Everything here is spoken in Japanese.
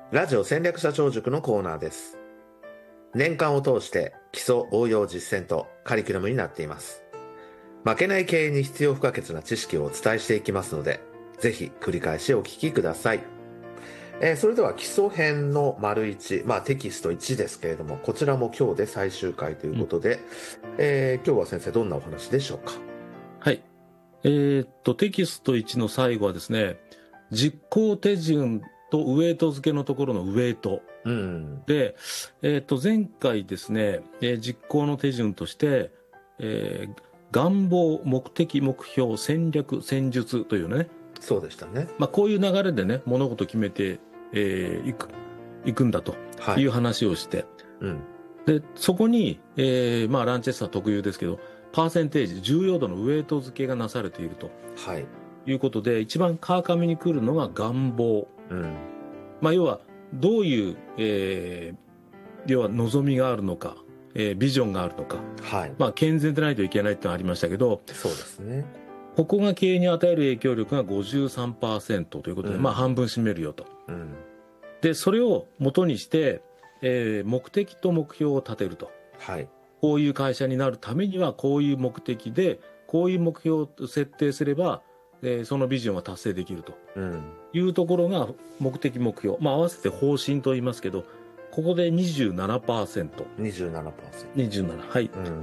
ラジオ戦略社長塾のコーナーです。年間を通して基礎応用実践とカリキュラムになっています。負けない経営に必要不可欠な知識をお伝えしていきますので、ぜひ繰り返しお聞きください。それでは基礎編の丸1、テキスト1ですけれども、こちらも今日で最終回ということで、今日は先生どんなお話でしょうか。 はい。テキスト1の最後はですね、実行手順とウェイト付けのところのウェイト。で、前回ですね、実行の手順として、願望、目的、目標、戦略、戦術というね。 そうでしたね。 こういう流れでね、物事を決めていくんだという話をして、で、そこに、ランチェスター特有ですけど、パーセンテージ、重要度のウェイト付けがなされているということで、一番川上に来るのが願望。要は、どういう、要は望みがあるのか、ビジョンがあるのか、健全でないといけないってのがありましたけど、 そうですね。 ここが経営に与える影響力が 53% ということで、半分占めるよと。で、それを元にして、目的と目標を立てると。こういう会社になるためにはこういう目的でこういう目標を設定すれば、そのビジョンは達成できるというところが目的目標、合わせて方針と言いますけど、ここで 27%。27%。はい。